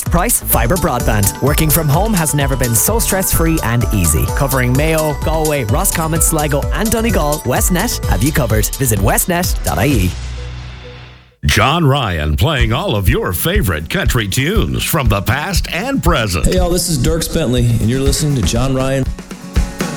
Lowest price fibre broadband. Working from home has never been so stress-free and easy. Covering Mayo, Galway, Roscommon, Sligo and Donegal, Westnet have you covered. Visit westnet.ie. John Ryan playing all of your favorite country tunes from the past and present. Hey y'all, this is Dirk Bentley and you're listening to John Ryan.